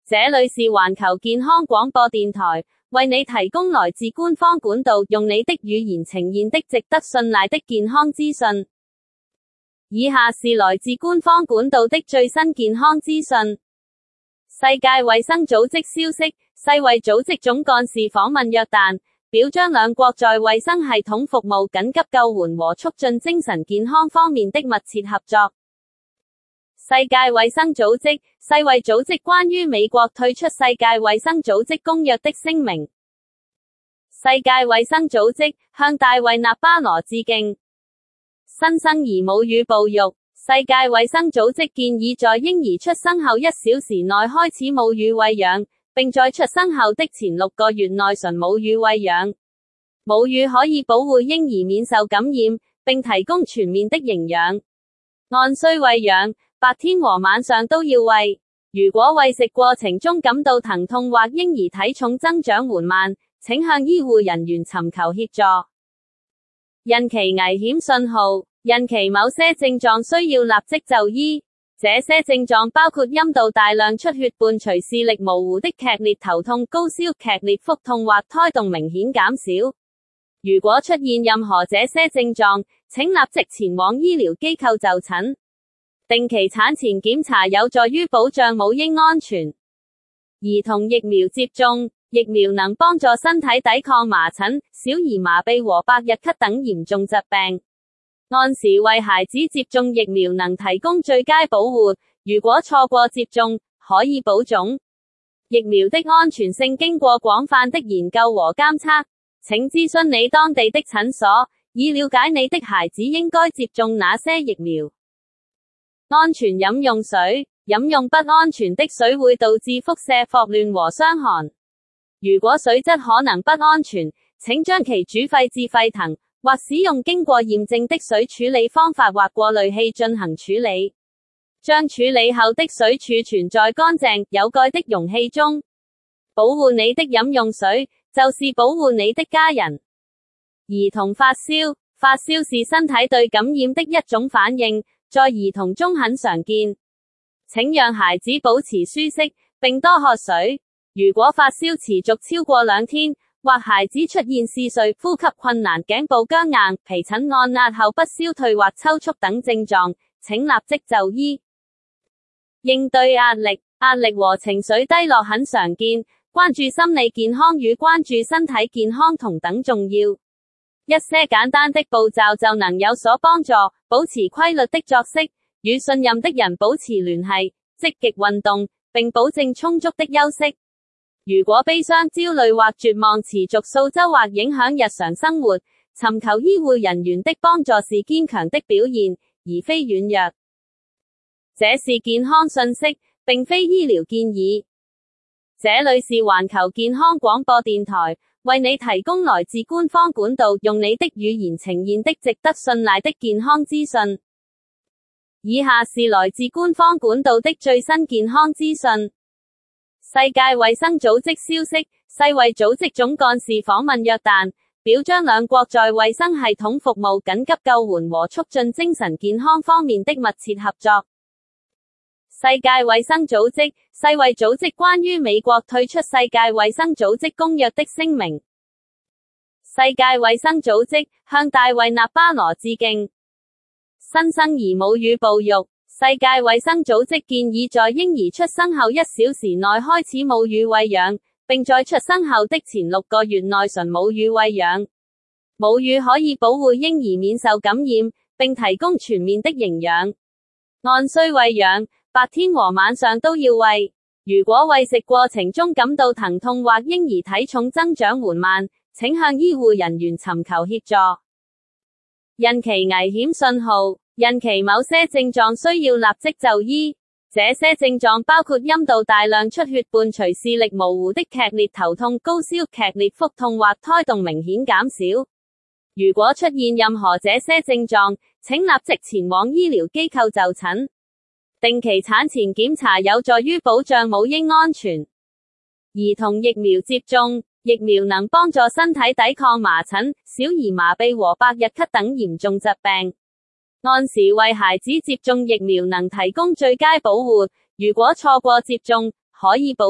這裏是環球健康廣播電台，為你提供來自官方管道，用你的語言呈現的值得信賴的健康資訊。以下是來自官方管道的最新健康資訊。世界衛生組織消息，世衛組織總幹事訪問約旦，表彰兩國在衛生系統服務、緊急救援和促進精神健康方面的密切合作。世界衛生組織，世衛組織關於美國退出世界衛生組織公約的聲明。世界衛生組織向大衛納巴羅致敬。新生兒母乳哺育，世界衛生組織建議在嬰兒出生後1小時內開始母乳餵養，並在出生後的前6個月內純母乳餵養。母乳可以保護嬰兒免受感染，並提供全面的營養。按需餵養，白天和晚上都要餵。如果餵食過程中感到疼痛或嬰兒體重增長緩慢，請向醫護人員尋求協助。孕期危險信號，孕期某些症狀需要立即就醫。這些症狀包括陰道大量出血伴隨視力模糊的劇烈頭痛、高燒、劇烈腹痛或胎動明顯減少。如果出現任何這些症狀，請立即前往醫療機構就診。定期產前檢查有助於保障母嬰安全。兒童疫苗接種，疫苗能幫助身體抵抗麻疹、小兒麻痹和百日咳等嚴重疾病。按時為孩子接種疫苗能提供最佳保護，如果錯過接種，可以保種。疫苗的安全性經過廣泛的研究和監測，請諮詢你當地的診所，以了解你的孩子應該接種哪些疫苗。安全飲用水，飲用不安全的水會導致腹瀉、霍亂和傷寒。如果水質可能不安全，請將其煮沸至沸騰，或使用經過驗證的水處理方法或過濾器進行處理。將處理後的水儲存在乾淨、有蓋的容器中。保護你的飲用水，就是保護你的家人。兒童發燒，發燒是身體對感染的一種反應，在兒童中很常見。請讓孩子保持舒適，並多喝水。如果發燒持續超過2天，或孩子出現嗜睡、呼吸困難、頸部僵硬、皮疹按壓後不消退或抽搐等症狀，請立即就醫。應對壓力，壓力和情緒低落很常見，關注心理健康與關注身體健康同等重要。一些簡單的步驟就能有所幫助，保持規律的作息，與信任的人保持聯繫，積極運動，並保證充足的休息。如果悲傷、焦慮或絕望持續數週或影響日常生活，尋求醫護人員的幫助是堅強的表現，而非軟弱。這是健康信息，並非醫療建議。這裏是環球健康廣播電台，為你提供來自官方管道，用你的語言呈現的值得信賴的健康資訊。以下是來自官方管道的最新健康資訊。世界衛生組織消息，世衛組織總幹事訪問約旦，表彰兩國在衛生系統服務、緊急救援和促進精神健康方面的密切合作。世界衛生組織，世衛組織關於美國退出世界衛生組織公約的聲明。世界衛生組織向大衛納巴羅致敬。新生兒母乳哺育，世界衛生組織建議在嬰兒出生後1小時內開始母乳餵養，並在出生後的前6個月內純母乳餵養。母乳可以保護嬰兒免受感染，並提供全面的營養。按需餵養，白天和晚上都要餵。如果餵食過程中感到疼痛或嬰兒體重增長緩慢，請向醫護人員尋求協助。孕期危險信號，孕期某些症狀需要立即就醫。這些症狀包括陰道大量出血伴隨視力模糊的劇烈頭痛、高燒、劇烈腹痛或胎動明顯減少。如果出現任何這些症狀，請立即前往醫療機構就診。定期產前檢查有助於保障母嬰安全。兒童疫苗接種，疫苗能幫助身體抵抗麻疹、小兒麻痹和百日咳等嚴重疾病。按時為孩子接種疫苗能提供最佳保護，如果錯過接種，可以保